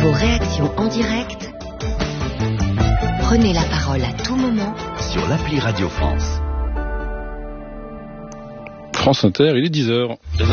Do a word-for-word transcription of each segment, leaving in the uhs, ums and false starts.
Vos réactions en direct, prenez la parole à tout moment sur l'appli Radio France. France Inter, il est dix heures.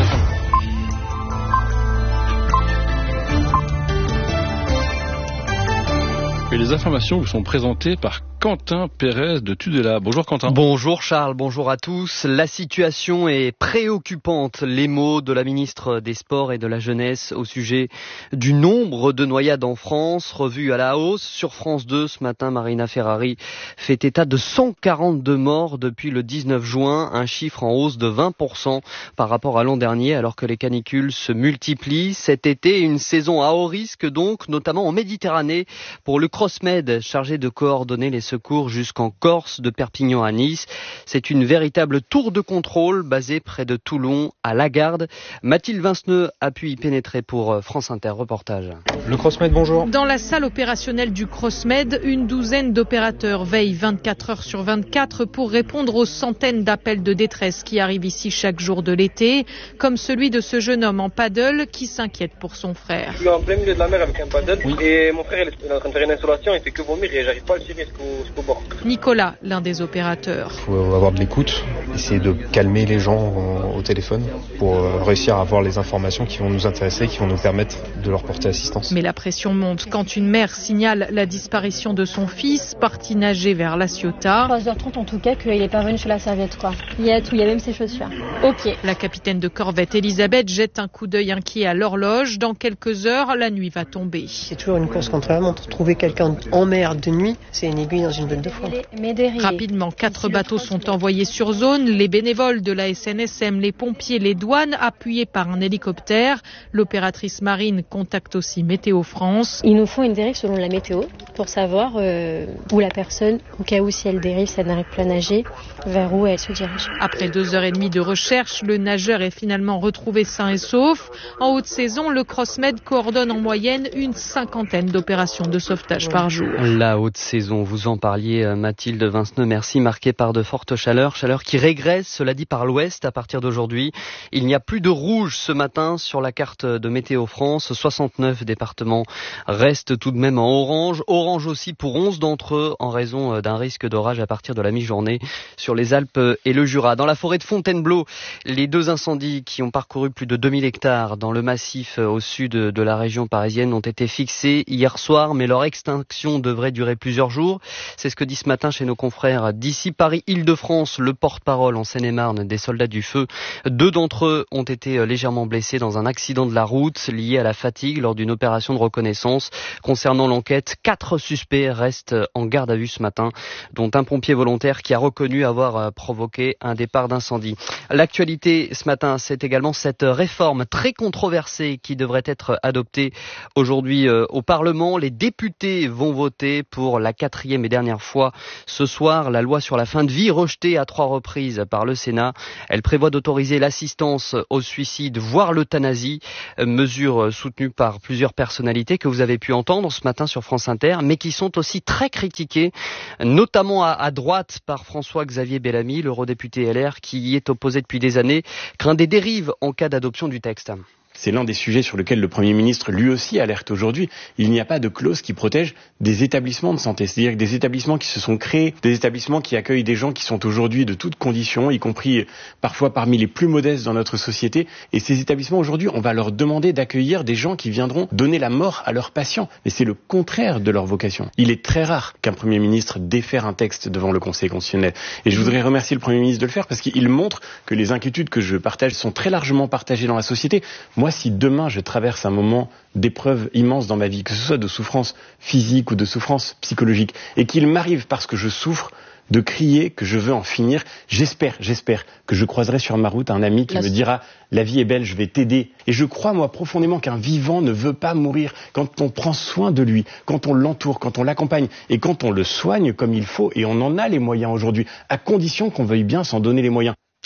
Et les informations vous sont présentées par Quentin Pérez de Tudela. Bonjour Quentin. Bonjour Charles, bonjour à tous. La situation est préoccupante. Les mots de la ministre des Sports et de la Jeunesse au sujet du nombre de noyades en France, revus à la hausse. Sur France deux, ce matin, Marina Ferrari fait état de cent quarante-deux morts depuis le dix-neuf juin, un chiffre en hausse de vingt pour cent par rapport à l'an dernier, alors que les canicules se multiplient. Cet été, une saison à haut risque donc, notamment en Méditerranée, pour le Crossmed, chargé de coordonner les secours jusqu'en Corse, de Perpignan à Nice. C'est une véritable tour de contrôle basée près de Toulon, à Lagarde. Mathilde Vinceneux a pu y pénétrer pour France Inter. Reportage. Le Crossmed, bonjour. Dans la salle opérationnelle du Crossmed, une douzaine d'opérateurs veillent vingt-quatre heures sur vingt-quatre pour répondre aux centaines d'appels de détresse qui arrivent ici chaque jour de l'été, comme celui de ce jeune homme en paddle qui s'inquiète pour son frère. Je suis en plein milieu de la mer avec un paddle oui. et mon frère il est en train de faire une installation, il fait que vomir et j'arrive pas à le tirer jusqu'au, jusqu'au bord. Nicolas, l'un des opérateurs. Il faut avoir de l'écoute, essayer de calmer les gens au téléphone pour réussir à avoir les informations qui vont nous intéresser, qui vont nous permettre de leur porter assistance. Mais la pression monte quand une mère signale la disparition de son fils, parti nager vers La Ciotat. trois heures trente en tout cas qu'il est pas revenu sur la serviette quoi. Il y a tout, il y a même ses chaussures. Ok. La capitaine de corvette Elisabeth jette un coup d'œil inquiet à l'horloge. Dans quelques heures, la nuit va tomber. C'est toujours une course contre la montre. Trouver quelqu'un en mer de nuit, c'est une aiguille dans une botte de foin. Rapidement, quatre bateaux sont envoyés sur zone. Les bénévoles de la S N S M, les pompiers, les douanes, appuyés par un hélicoptère. L'opératrice marine contacte aussi Météo France. Ils nous font une dérive selon la météo pour savoir euh, où la personne, au cas où si elle dérive, si elle n'arrive plus à nager, vers où elle se dirige. Après deux heures et demie de recherche, le nageur est finalement retrouvé sain et sauf. En haute saison, le Crossmed coordonne en moyenne une cinquantaine d'opérations de sauvetage par jour. La haute saison, vous en parliez Mathilde Vinceneux, merci, marquée par de fortes chaleurs, chaleur qui régresse, cela dit, par l'ouest à partir d'aujourd'hui. Il n'y a plus de rouge ce matin sur la carte de Météo France, soixante-neuf départements restent tout de même en orange, orange aussi pour onze d'entre eux en raison d'un risque d'orage à partir de la mi-journée sur les Alpes et le Jura. Dans la forêt de Fontainebleau, les deux incendies qui ont parcouru plus de deux mille hectares dans le massif au sud de la région parisienne ont été fixés hier soir, mais leur extinction devrait durer plusieurs jours. C'est ce que dit ce matin chez nos confrères d'ici Paris-Île-de-France, le porte-parole en Seine-et-Marne des soldats du feu. Deux d'entre eux ont été légèrement blessés dans un accident de la route lié à la fatigue lors d'une opération de reconnaissance. Concernant l'enquête, quatre suspects restent en garde à vue ce matin, dont un pompier volontaire qui a reconnu avoir provoqué un départ d'incendie. L'actualité ce matin, c'est également cette réforme très controversée qui devrait être adoptée aujourd'hui au Parlement. Les députés vont voter pour la quatrième et dernière fois ce soir la loi sur la fin de vie, rejetée à trois reprises par le Sénat. Elle prévoit d'autoriser l'assistance au suicide, voire l'euthanasie, mesure soutenue par plusieurs personnalités que vous avez pu entendre ce matin sur France Inter, mais qui sont aussi très critiquées, notamment à, à droite par François-Xavier Bellamy, l'eurodéputé L R, qui y est opposé depuis des années, craint des dérives en cas d'adoption du texte. C'est l'un des sujets sur lesquels le Premier ministre, lui aussi, alerte aujourd'hui. Il n'y a pas de clause qui protège des établissements de santé. C'est-à-dire des établissements qui se sont créés, des établissements qui accueillent des gens qui sont aujourd'hui de toutes conditions, y compris parfois parmi les plus modestes dans notre société. Et ces établissements, aujourd'hui, on va leur demander d'accueillir des gens qui viendront donner la mort à leurs patients. Et c'est le contraire de leur vocation. Il est très rare qu'un Premier ministre défère un texte devant le Conseil constitutionnel. Et je voudrais remercier le Premier ministre de le faire parce qu'il montre que les inquiétudes que je partage sont très largement partagées dans la société. Moi, si demain je traverse un moment d'épreuve immense dans ma vie, que ce soit de souffrance physique ou de souffrance psychologique, et qu'il m'arrive parce que je souffre de crier que je veux en finir, j'espère, j'espère que je croiserai sur ma route un ami qui la... me dira « la vie est belle, je vais t'aider ». Et je crois moi profondément qu'un vivant ne veut pas mourir. Quand on prend soin de lui, quand on l'entoure, quand on l'accompagne et quand on le soigne comme il faut, et on en a les moyens aujourd'hui, à condition qu'on veuille bien s'en donner les moyens.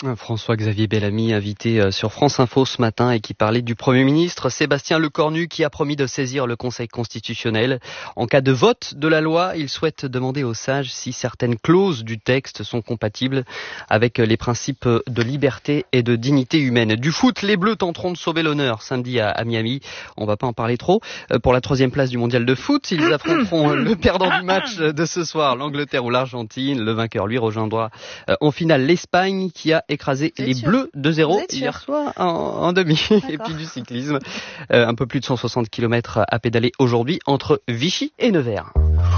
François-Xavier Bellamy, invité sur France Info ce matin et qui parlait du Premier ministre Sébastien Lecornu qui a promis de saisir le Conseil constitutionnel. En cas de vote de la loi, il souhaite demander aux sages si certaines clauses du texte sont compatibles avec les principes de liberté et de dignité humaine. Du foot, les Bleus tenteront de sauver l'honneur samedi à, à Miami. On va pas en parler trop. Pour la troisième place du mondial de foot, ils affronteront le perdant du match de ce soir, l'Angleterre ou l'Argentine. Le vainqueur, lui, rejoindra en finale l'Espagne qui a écrasé les sûr. Bleus deux zéro hier soir en, en demi. D'accord. Et puis du cyclisme, euh, un peu plus de cent soixante kilomètres à pédaler aujourd'hui entre Vichy et Nevers.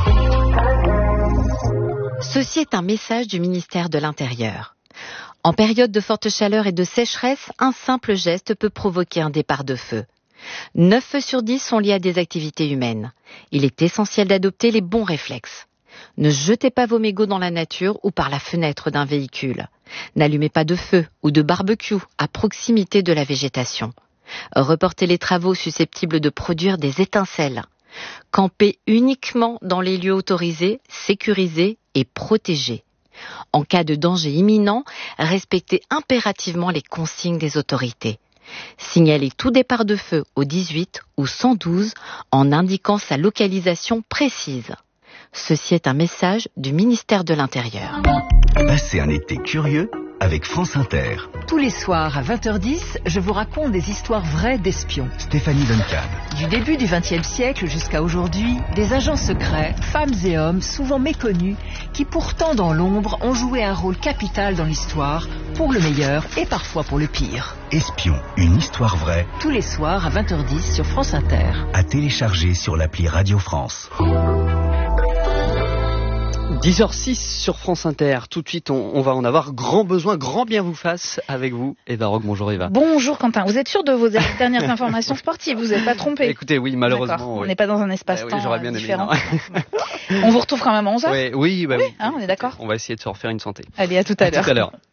Ceci est un message du ministère de l'Intérieur. En période de forte chaleur et de sécheresse, un simple geste peut provoquer un départ de feu. neuf feux sur dix sont liés à des activités humaines. Il est essentiel d'adopter les bons réflexes. Ne jetez pas vos mégots dans la nature ou par la fenêtre d'un véhicule. N'allumez pas de feu ou de barbecue à proximité de la végétation. Reportez les travaux susceptibles de produire des étincelles. Campez uniquement dans les lieux autorisés, sécurisés et protégés. En cas de danger imminent, respectez impérativement les consignes des autorités. Signalez tout départ de feu au dix-huit ou cent douze en indiquant sa localisation précise. Ceci est un message du ministère de l'Intérieur. Passez un été curieux avec France Inter. Tous les soirs à vingt heures dix, je vous raconte des histoires vraies d'espions. Stéphanie Duncan. Du début du vingtième siècle jusqu'à aujourd'hui, des agents secrets, femmes et hommes souvent méconnus, qui pourtant dans l'ombre ont joué un rôle capital dans l'histoire, pour le meilleur et parfois pour le pire. Espion, une histoire vraie. Tous les soirs à vingt heures dix sur France Inter. À télécharger sur l'appli Radio France. dix heures six sur France Inter. Tout de suite, on, on va en avoir grand besoin, grand bien vous fasse avec vous. Eva Rogue, bonjour Eva. Bonjour Quentin. Vous êtes sûr de vos dernières informations sportives? Vous n'êtes pas trompé? Écoutez, oui, malheureusement. Oui. On n'est pas dans un espace-temps bah, oui, j'aurais bien différent. Aimé, on vous retrouve quand même à onze heures? Oui, oui, bah, oui, oui. Hein, on est d'accord. On va essayer de se refaire une santé. Allez, à tout à, à l'heure. Tout à l'heure.